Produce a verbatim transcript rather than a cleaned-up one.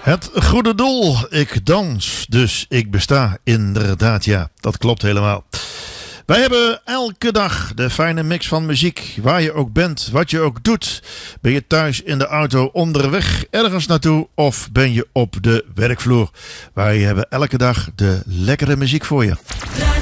Het goede doel, ik dans, dus ik besta. Inderdaad, ja, dat klopt helemaal. Wij hebben elke dag de fijne mix van muziek. Waar je ook bent, wat je ook doet. Ben je thuis, in de auto, onderweg, ergens naartoe of ben je op de werkvloer. Wij hebben elke dag de lekkere muziek voor je.